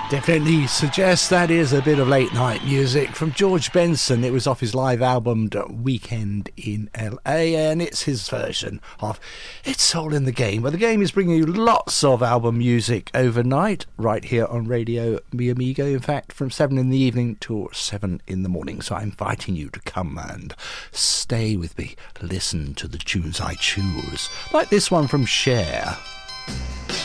Definitely suggests that is a bit of late night music from George Benson. It was off his live album Weekend in LA, and it's his version of It's All in the Game, where the game is bringing you lots of album music overnight right here on Radio Mi Amigo. In fact, from 7 in the evening to 7 in the morning. So I'm inviting you to come and stay with me, listen to the tunes I choose, like this one from Cher.